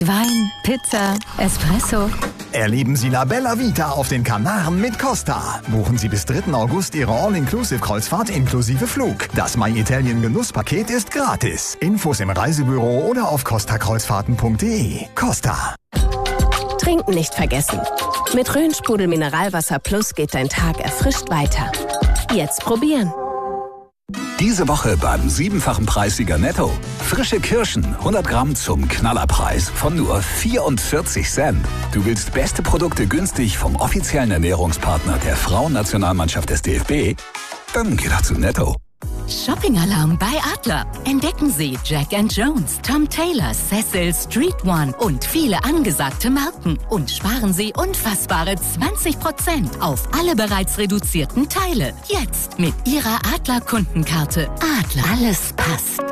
Wein, Pizza, Espresso. Erleben Sie La Bella Vita auf den Kanaren mit Costa. Buchen Sie bis 3. August Ihre All-Inclusive-Kreuzfahrt inklusive Flug. Das My Italien Genusspaket ist gratis. Infos im Reisebüro oder auf costakreuzfahrten.de. Costa. Trinken nicht vergessen. Mit Rhön-Sprudel Mineralwasser Plus geht dein Tag erfrischt weiter. Jetzt probieren. Diese Woche beim 7-fachen Preissieger Netto. Frische Kirschen, 100 Gramm zum Knallerpreis von nur 44 Cent. Du willst beste Produkte günstig vom offiziellen Ernährungspartner der Frauennationalmannschaft des DFB? Dann geh doch zu Netto. Shopping-Alarm bei Adler. Entdecken Sie Jack & Jones, Tom Taylor, Cecil, Street One und viele angesagte Marken. Und sparen Sie unfassbare 20% auf alle bereits reduzierten Teile. Jetzt mit Ihrer Adler-Kundenkarte. Adler, alles passt.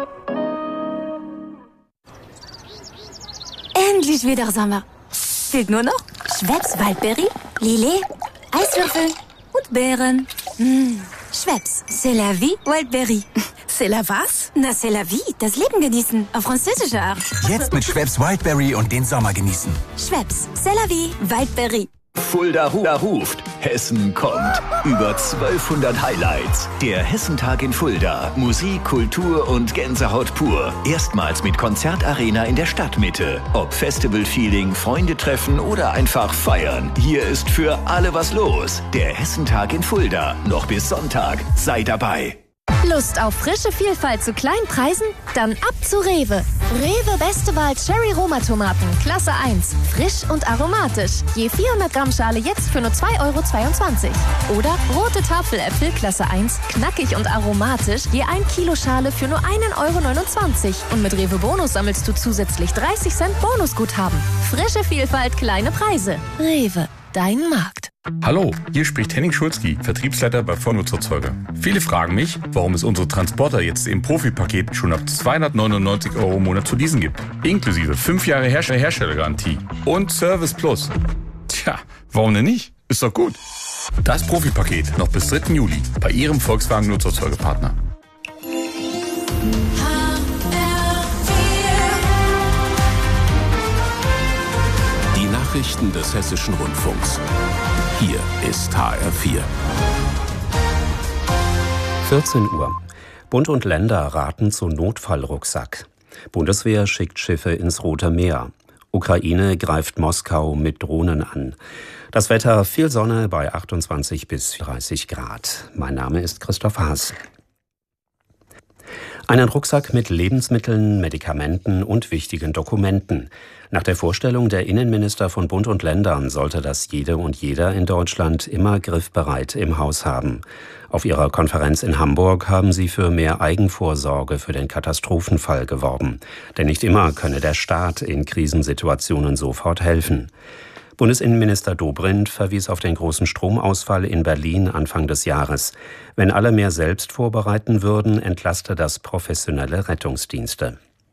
Endlich wieder Sommer. Fehlt nur noch Schweppes Waldberry, Lillet, Eiswürfel und Beeren. Schweppes, c'est la vie, Wildberry. C'est la was? Na, c'est la vie, das Leben genießen, auf französische Art. Jetzt mit Schweppes Wildberry und den Sommer genießen. Schweppes, c'est la vie, Wildberry. Fulda ruft, Hessen kommt. Über 1200 Highlights. Der Hessentag in Fulda. Musik, Kultur und Gänsehaut pur. Erstmals mit Konzertarena in der Stadtmitte. Ob Festival-Feeling, Freunde treffen oder einfach feiern. Hier ist für alle was los. Der Hessentag in Fulda. Noch bis Sonntag. Sei dabei. Lust auf frische Vielfalt zu kleinen Preisen? Dann ab zu Rewe. Rewe Beste Wahl Cherry Roma Tomaten, Klasse 1. Frisch und aromatisch. Je 400 Gramm Schale jetzt für nur 2,22 €. Oder rote Tafeläpfel, Klasse 1. Knackig und aromatisch. Je 1 Kilo Schale für nur 1,29 €. Und mit Rewe Bonus sammelst du zusätzlich 30 Cent Bonusguthaben. Frische Vielfalt, kleine Preise. Rewe, dein Markt. Hallo, hier spricht Henning Schulzki, Vertriebsleiter bei Vornutzerzeuger. Viele fragen mich, warum es unsere Transporter jetzt im Profipaket schon ab 299 € im Monat zu leasen gibt. Inklusive 5 Jahre Herstellergarantie und Service Plus. Tja, warum denn nicht? Ist doch gut. Das Profipaket noch bis 3. Juli bei Ihrem Volkswagen-Nutzerzeugerpartner. Die Nachrichten des Hessischen Rundfunks. Hier ist HR4. 14 Uhr. Bund und Länder raten zu Notfallrucksack. Bundeswehr schickt Schiffe ins Rote Meer. Ukraine greift Moskau mit Drohnen an. Das Wetter: viel Sonne bei 28 bis 30 Grad. Mein Name ist Christoph Haas. Einen Rucksack mit Lebensmitteln, Medikamenten und wichtigen Dokumenten. Nach der Vorstellung der Innenminister von Bund und Ländern sollte das jede und jeder in Deutschland immer griffbereit im Haus haben. Auf ihrer Konferenz in Hamburg haben sie für mehr Eigenvorsorge für den Katastrophenfall geworben. Denn nicht immer könne der Staat in Krisensituationen sofort helfen. Bundesinnenminister Dobrindt verwies auf den großen Stromausfall in Berlin Anfang des Jahres. Wenn alle mehr selbst vorbereiten würden, entlaste das professionelle Rettungsdienste.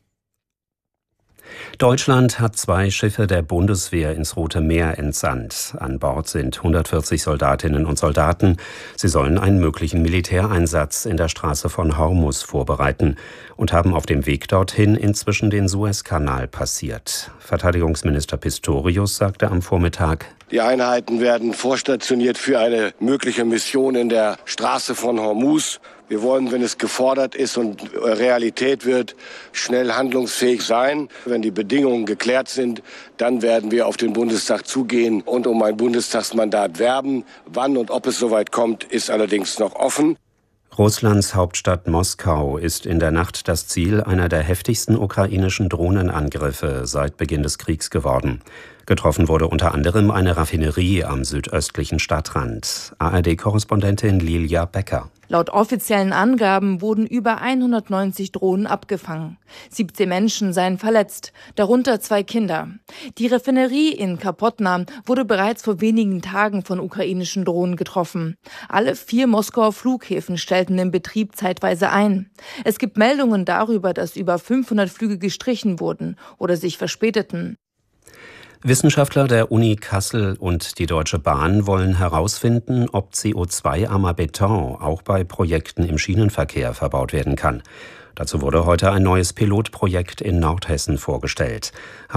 Deutschland hat 2 Schiffe der Bundeswehr ins Rote Meer entsandt. An Bord sind 140 Soldatinnen und Soldaten. Sie sollen einen möglichen Militäreinsatz in der Straße von Hormuz vorbereiten und haben auf dem Weg dorthin inzwischen den Suezkanal passiert. Verteidigungsminister Pistorius sagte am Vormittag: Die Einheiten werden vorstationiert für eine mögliche Mission in der Straße von Hormuz. Wir wollen, wenn es gefordert ist und Realität wird, schnell handlungsfähig sein. Wenn die Bedingungen geklärt sind, dann werden wir auf den Bundestag zugehen und um ein Bundestagsmandat werben. Wann und ob es soweit kommt, ist allerdings noch offen. Russlands Hauptstadt Moskau ist in der Nacht das Ziel einer der heftigsten ukrainischen Drohnenangriffe seit Beginn des Kriegs geworden. Getroffen wurde unter anderem eine Raffinerie am südöstlichen Stadtrand. ARD-Korrespondentin Lilia Becker. Laut offiziellen Angaben wurden über 190 Drohnen abgefangen. 17 Menschen seien verletzt, darunter 2 Kinder. Die Raffinerie in Kapotna wurde bereits vor wenigen Tagen von ukrainischen Drohnen getroffen. Alle 4 Moskauer Flughäfen stellten den Betrieb zeitweise ein. Es gibt Meldungen darüber, dass über 500 Flüge gestrichen wurden oder sich verspäteten. Wissenschaftler der Uni Kassel und die Deutsche Bahn wollen herausfinden, ob CO2-armer Beton auch bei Projekten im Schienenverkehr verbaut werden kann. Dazu wurde heute ein neues Pilotprojekt in Nordhessen vorgestellt.